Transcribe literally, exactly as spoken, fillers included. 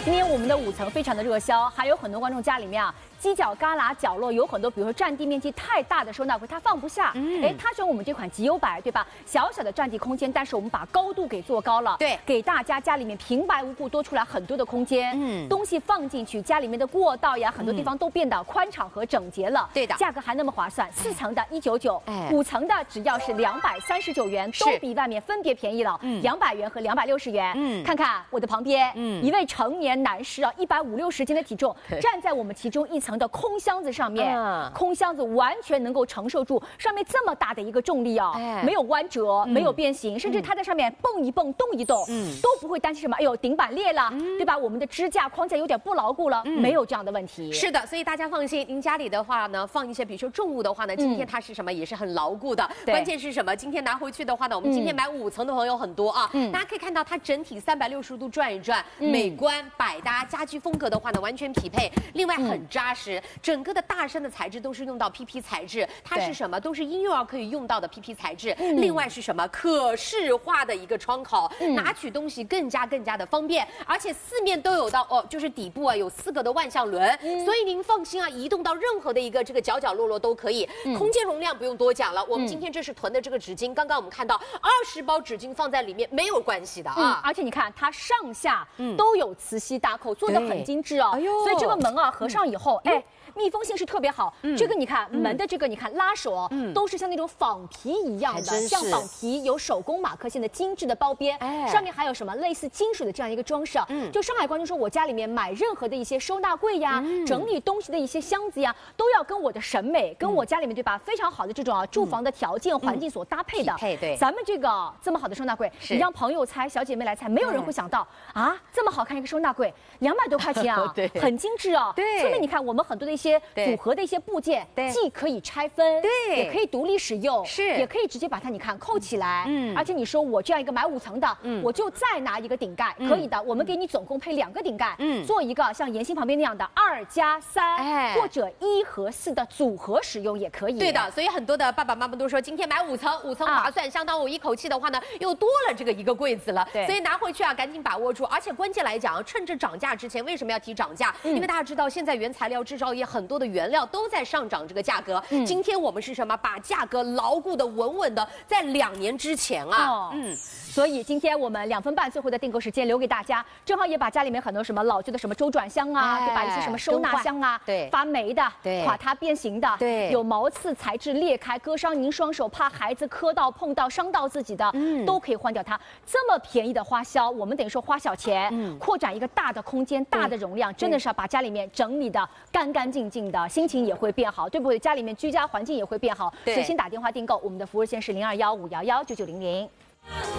今天我们的五层非常的热销，还有很多观众家里面啊，犄角旮旯角落有很多，比如说占地面积太大的收纳柜，它放不下。嗯，哎，它选我们这款极优白，对吧？小小的占地空间，但是我们把高度给做高了， 对， 给大家家里面平白无故多出来很多的空间。嗯，东西放进去，家里面的过道呀，很多地方都变得宽敞和整洁了。 对的， 价格还那么划算，四层的一九九，五层的只要是两百三十九元，都比外面分别便宜了，两百元和两百六十元。嗯，看看我的旁边，嗯，一位成年男士啊，一百五六十斤的体重，站在我们其中一层的空箱子上面，嗯、空箱子完全能够承受住上面这么大的一个重力啊，哎、没有弯折，嗯、没有变形，甚至它在上面蹦一蹦、动一动，嗯，都不会担心什么，哎呦，顶板裂了，嗯、对吧？我们的支架框架有点不牢固了，嗯、没有这样的问题。 是的，所以大家放心，您家里的话呢，放一些比如说重物的话呢，今天它是什么、嗯、也是很牢固的。关键是什么？今天拿回去的话呢，我们今天买五层的朋友很多啊，嗯、大家可以看到它整体三百六十度转一转，嗯、美观百搭，家居风格的话呢完全匹配。另外很扎实，嗯、整个的大身的材质都是用到 P P 材质，它是什么？都是婴幼儿可以用到的 P P 材质。嗯、另外是什么？可视化的一个窗口，嗯、拿取东西更加更加的方便，而且四面都有到哦，就是底部啊有四个的万向轮，嗯、所以您放心啊，移动到任何的一个这个角角落落都可以。嗯、空间容量不用多讲了，我们今天这是囤的这个纸巾，刚刚我们看到二十包纸巾放在里面没有关系的啊， 嗯、而且你看它上下都有磁吸大扣，做的很精致哦。哎呦，所以这个门啊合上以后，哎。密封性是特别好，嗯、这个你看、嗯、门的这个你看拉手哦，嗯、都是像那种仿皮一样的，像仿皮有手工马克线的精致的包边，哎、上面还有什么类似金属的这样一个装饰啊。嗯、就上海观众说，我家里面买任何的一些收纳柜呀、嗯、整理东西的一些箱子呀，都要跟我的审美、跟我家里面对吧非常好的这种啊住房的条件、嗯、环境所搭配的。 配对， 咱们这个这么好的收纳柜，你让朋友猜、小姐妹来猜，没有人会想到、嗯、啊这么好看一个收纳柜，两百多块钱啊，对，很精致啊。对，说明你看我们很多的一些组合的。一些部件既可以拆分，对，也可以独立使用，是，也可以直接把它你看扣起来，嗯，而且你说我这样一个买五层的，嗯，我就再拿一个顶盖，可以的，我们给你总共配两个顶盖，嗯，做一个像妍希旁边那样的二加三，哎，或者一和四的组合使用也可以。 对的，所以很多的爸爸妈妈都说，今天买五层，五层划算，相当我一口气的话呢，又多了这个一个柜子了，对，所以拿回去啊，赶紧把握住。而且关键来讲，趁着涨价之前，为什么要提涨价？因为大家知道现在原材料制造业很多的原料都在上涨这个价格，嗯、今天我们是什么？把价格牢固的、稳稳的，在两年之前啊，哦、嗯。 所以今天我们两分半最后的订购时间留给大家，正好也把家里面很多什么老旧的什么周转箱啊，哎、对吧？一些什么收纳箱啊，对，发霉的，对，垮塌变形的，对，有毛刺材质裂开割伤您双手，怕孩子磕到碰到伤到自己的，嗯，都可以换掉它。这么便宜的花销，我们等于说花小钱，嗯，扩展一个大的空间、大的容量，真的是要把家里面整理的干干净净的，心情也会变好，对不对？家里面居家环境也会变好。所以先打电话订购，我们的服务线是零二幺五幺幺九九零零。